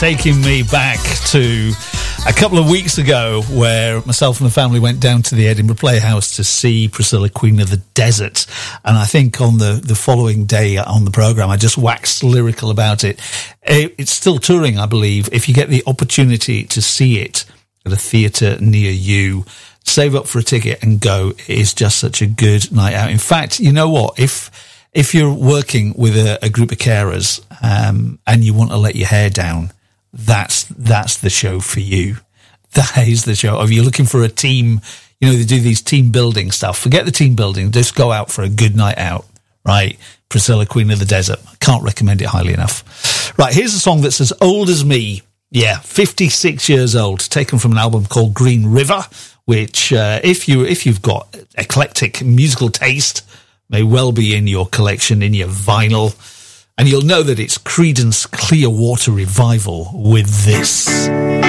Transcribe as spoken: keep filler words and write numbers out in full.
taking me back to a couple of weeks ago where myself and the family went down to the Edinburgh Playhouse to see Priscilla, Queen of the Desert. And I think on the, the following day on the programme, I just waxed lyrical about it. it. It's still touring, I believe. If you get the opportunity to see it at a theatre near you, save up for a ticket and go. It is just such a good night out. In fact, you know what? If if you're working with a, a group of carers um, and you want to let your hair down, that's that's the show for you. That is the show. If you're looking for a team, you know, they do these team building stuff. Forget the team building. Just go out for a good night out, right? Priscilla, Queen of the Desert. I can't recommend it highly enough. Right, here's a song that's as old as me. Yeah, fifty-six years old, taken from an album called Green River, which, uh, if you, if you've got eclectic musical taste, may well be in your collection, in your vinyl. And you'll know that it's Creedence Clearwater Revival with this.